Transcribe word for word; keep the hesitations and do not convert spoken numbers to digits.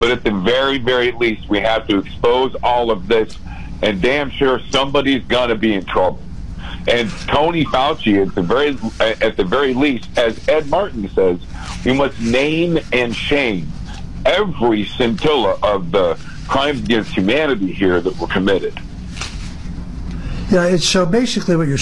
But at the very, very least, we have to expose all of this, and damn sure somebody's going to be in trouble. And Tony Fauci, at the very, at the very least, as Ed Martin says, we must name and shame every scintilla of the crimes against humanity here that were committed. Yeah, it's so basically what you're